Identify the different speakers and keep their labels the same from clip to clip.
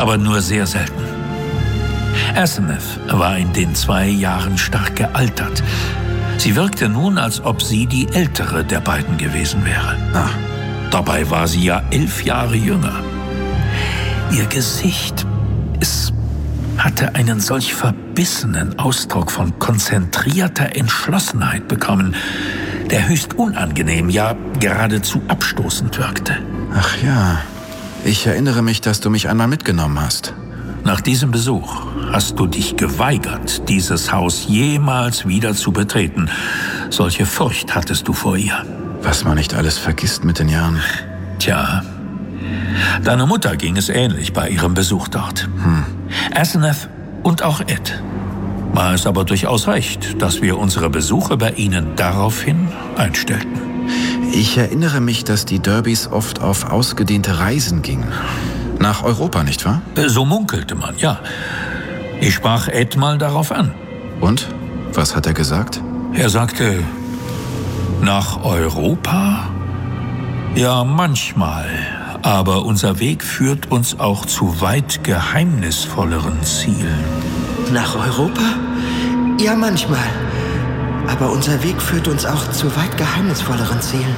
Speaker 1: aber nur sehr selten. Asenath war in den 2 Jahren stark gealtert. Sie wirkte nun, als ob sie die ältere der beiden gewesen wäre. Dabei war sie ja 11 Jahre jünger. Ihr Gesicht, es hatte einen solch verbissenen Ausdruck von konzentrierter Entschlossenheit bekommen, der höchst unangenehm, ja geradezu abstoßend wirkte.
Speaker 2: Ach ja, ich erinnere mich, dass du mich einmal mitgenommen hast.
Speaker 1: Nach diesem Besuch hast du dich geweigert, dieses Haus jemals wieder zu betreten. Solche Furcht hattest du vor ihr.
Speaker 2: Was man nicht alles vergisst mit den Jahren.
Speaker 1: Tja, deiner Mutter ging es ähnlich bei ihrem Besuch dort. Asenath und auch Ed. War es aber durchaus recht, dass wir unsere Besuche bei ihnen daraufhin einstellten.
Speaker 2: Ich erinnere mich, dass die Durbys oft auf ausgedehnte Reisen gingen. Nach Europa, nicht wahr?
Speaker 1: So munkelte man, ja. Ich sprach Ed mal darauf an.
Speaker 2: Und? Was hat er gesagt?
Speaker 1: Er sagte, nach Europa? Ja, manchmal. Aber unser Weg führt uns auch zu weit geheimnisvolleren Zielen.
Speaker 3: Nach Europa? Ja, manchmal. Aber unser Weg führt uns auch zu weit geheimnisvolleren Zielen.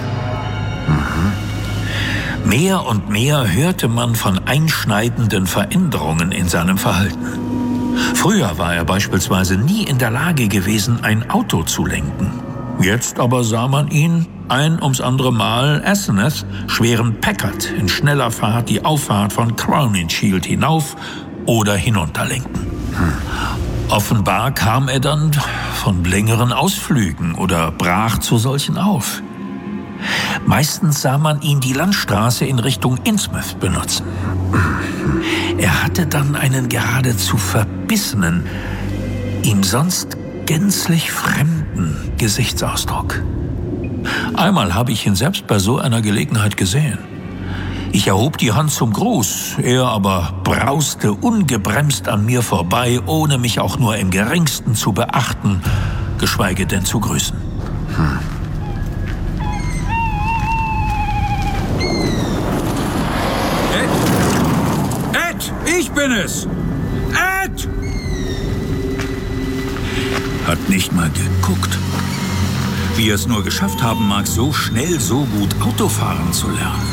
Speaker 1: Mehr und mehr hörte man von einschneidenden Veränderungen in seinem Verhalten. Früher war er beispielsweise nie in der Lage gewesen, ein Auto zu lenken. Jetzt aber sah man ihn ein ums andere Mal Asenath schweren Packard in schneller Fahrt die Auffahrt von Crowninshield hinauf oder hinunterlenken. Offenbar kam er dann von längeren Ausflügen oder brach zu solchen auf. Meistens sah man ihn die Landstraße in Richtung Innsmouth benutzen. Er hatte dann einen geradezu verbissenen, ihm sonst gänzlich fremden Gesichtsausdruck. Einmal habe ich ihn selbst bei so einer Gelegenheit gesehen. Ich erhob die Hand zum Gruß, er aber brauste ungebremst an mir vorbei, ohne mich auch nur im geringsten zu beachten, geschweige denn zu grüßen. Ed, ich bin es! Ed! Hat nicht mal geguckt. Wie er es nur geschafft haben mag, so schnell, so gut Autofahren zu lernen.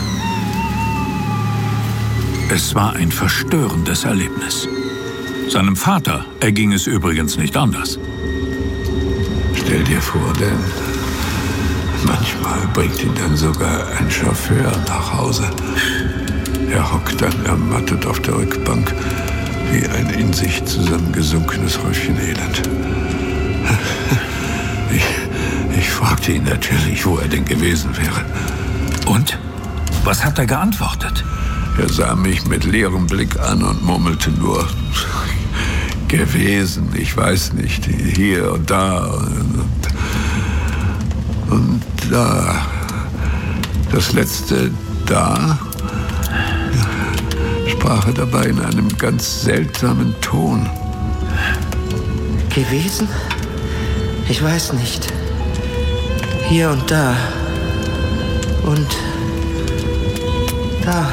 Speaker 1: Es war ein verstörendes Erlebnis. Seinem Vater erging es übrigens nicht anders.
Speaker 4: Stell dir vor, denn manchmal bringt ihn dann sogar ein Chauffeur nach Hause. Er hockt dann ermattet auf der Rückbank, wie ein in sich zusammengesunkenes Häufchen Elend. Ich fragte ihn natürlich, wo er denn gewesen wäre.
Speaker 1: Und? Was hat er geantwortet?
Speaker 4: Er sah mich mit leerem Blick an und murmelte nur, gewesen, ich weiß nicht, hier und da und da. Das letzte da sprach er dabei in einem ganz seltsamen Ton.
Speaker 3: Gewesen? Ich weiß nicht. Hier und da. Und da.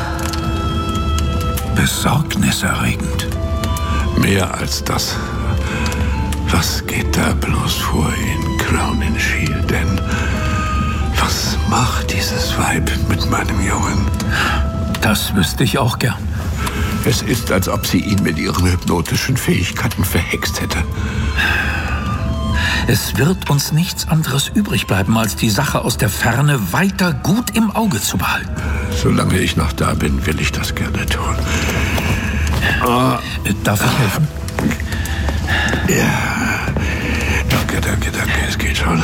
Speaker 1: Besorgniserregend.
Speaker 4: Mehr als das. Was geht da bloß vor in Crowninshield denn? Was macht dieses Weib mit meinem Jungen?
Speaker 1: Das wüsste ich auch gern.
Speaker 4: Es ist, als ob sie ihn mit ihren hypnotischen Fähigkeiten verhext hätte.
Speaker 1: Es wird uns nichts anderes übrig bleiben, als die Sache aus der Ferne weiter gut im Auge zu behalten.
Speaker 4: Solange ich noch da bin, will ich das gerne tun.
Speaker 1: Darf ich helfen?
Speaker 4: Ja, danke, es geht schon.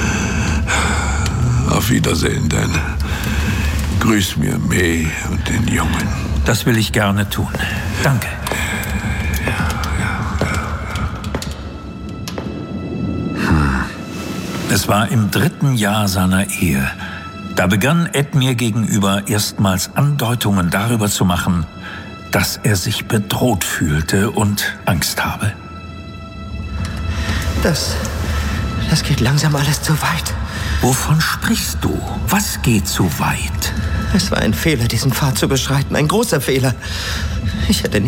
Speaker 4: Auf Wiedersehen, denn grüß mir May und den Jungen.
Speaker 1: Das will ich gerne tun. Danke. Es war im 3. Jahr seiner Ehe. Da begann Ed mir gegenüber erstmals Andeutungen darüber zu machen, dass er sich bedroht fühlte und Angst habe.
Speaker 3: Das geht langsam alles zu weit.
Speaker 1: Wovon sprichst du? Was geht zu weit?
Speaker 3: Es war ein Fehler, diesen Pfad zu beschreiten. Ein großer Fehler. Ich hätte